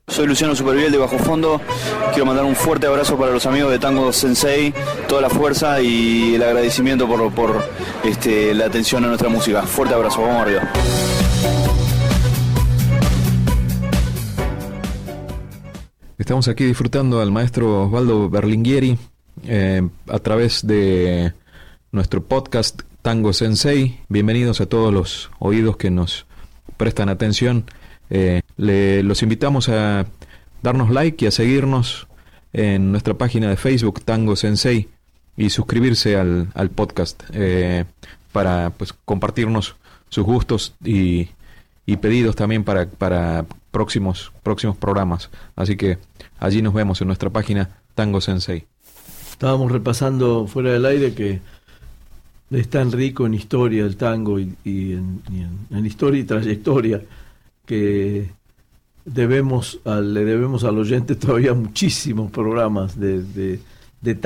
Soy Luciano Superviel de Bajo Fondo. Quiero mandar un fuerte abrazo para los amigos de Tango Sensei, toda la fuerza y el agradecimiento por la atención a nuestra música. Fuerte abrazo, vamos arriba. Estamos aquí disfrutando al maestro Osvaldo Berlinghieri a través de nuestro podcast Tango Sensei. Bienvenidos a todos los oídos que nos prestan atención. Los invitamos a darnos like y a seguirnos en nuestra página de Facebook Tango Sensei y suscribirse al podcast para pues compartirnos sus gustos y pedidos también para próximos programas. Así que allí nos vemos en nuestra página Tango Sensei. Estábamos repasando fuera del aire que es tan rico en historia el tango y en historia y trayectoria que le debemos al oyente todavía muchísimos programas de